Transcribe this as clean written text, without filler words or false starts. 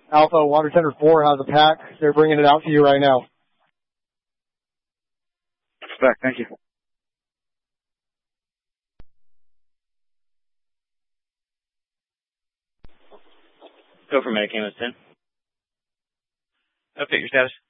Alpha Water Tender 4 has a pack. They're bringing it out to you right now. Respect. Thank you. Go for Medicam with 10. Update your status.